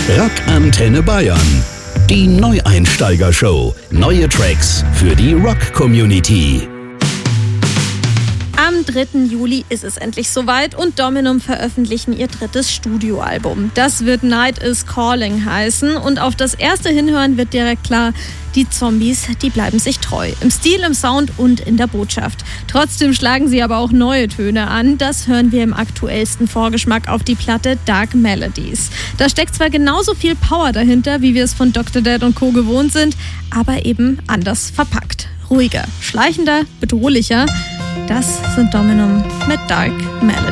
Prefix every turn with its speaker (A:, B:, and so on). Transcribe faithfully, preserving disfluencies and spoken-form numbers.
A: Rock Antenne Bayern. Die Neueinsteiger-Show. Neue Tracks für die Rock-Community.
B: Am dritten Juli ist es endlich soweit und Dominum veröffentlichen ihr drittes Studioalbum. Das wird Night is Calling heißen und auf das erste Hinhören wird direkt klar, die Zombies, die bleiben sich treu. Im Stil, im Sound und in der Botschaft. Trotzdem schlagen sie aber auch neue Töne an. Das hören wir im aktuellsten Vorgeschmack auf die Platte Dark Melodies. Da steckt zwar genauso viel Power dahinter, wie wir es von Doktor Dead und Co. gewohnt sind, aber eben anders verpackt. Ruhiger, schleichender, bedrohlicher. Das sind Dominum mit Dark Melodies.